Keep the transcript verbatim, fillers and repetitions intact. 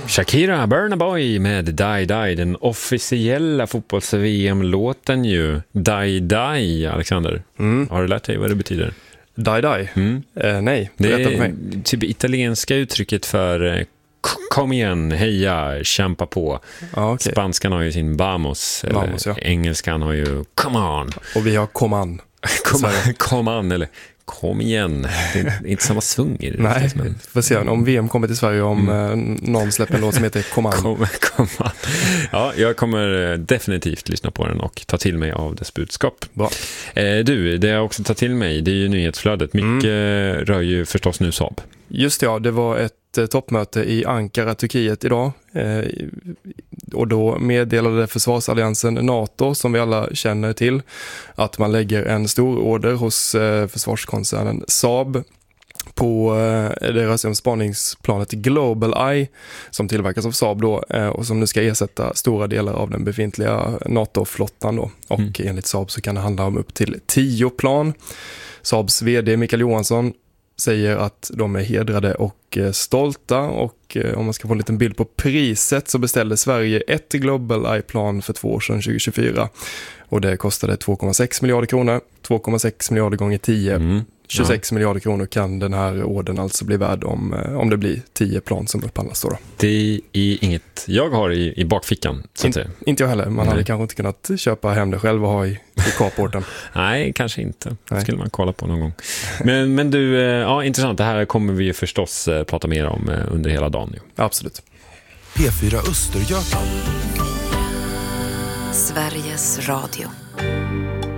Shakira, Burna Boy med Die Die, den officiella fotbolls-V M-låten ju. Die Die, Alexander. Mm. Har du lärt dig vad det betyder? Die Die? Mm. Eh, nej, det är typ italienska uttrycket för eh, kom igen, heja, kämpa på. Ah, okay. Spanskan har ju sin vamos, vamos eller ja. Engelskan har ju come on. Och vi har come on. Come on, come on eller kom igen. Det är inte samma svung i det. Nej, men får se om V M kommer till Sverige om mm. någon släpper en låt som heter Kom on. Kom, kom on. Ja, jag kommer definitivt lyssna på den och ta till mig av dess budskap. Bra. Eh, du, det jag också tar till mig, det är ju nyhetsflödet. Mycket mm. rör ju förstås nu Saab. Just det, ja. Det var ett toppmöte i Ankara, Turkiet idag. Eh, och då meddelade försvarsalliansen NATO, som vi alla känner till, att man lägger en stor order hos eh, försvarskoncernen Saab på eh, det rör sig om spaningsplanet Global Eye som tillverkas av Saab då, eh, och som nu ska ersätta stora delar av den befintliga NATO-flottan då. Och mm. enligt Saab så kan det handla om upp till tio plan. Saabs vd Mikael Johansson säger att de är hedrade och stolta, och om man ska få en liten bild på priset så beställde Sverige ett Global Eye-plan för två år sedan, tjugo tjugofyra, och det kostade två komma sex miljarder kronor, två komma sex miljarder gånger tio. Mm. tjugosex ja. miljarder kronor kan den här orden alltså bli värd om, om det blir tio plan som upphandlas då. Det är inget jag har i, i bakfickan, så att In, inte jag heller. Man Nej. hade kanske inte kunnat köpa hem det själv och ha i, i carporten. Nej, kanske inte. Det skulle man kolla på någon gång. Men, men du, ja, intressant. Det här kommer vi ju förstås prata mer om under hela dagen. Ju. Absolut. P fyra Östergötland. Sveriges Radio.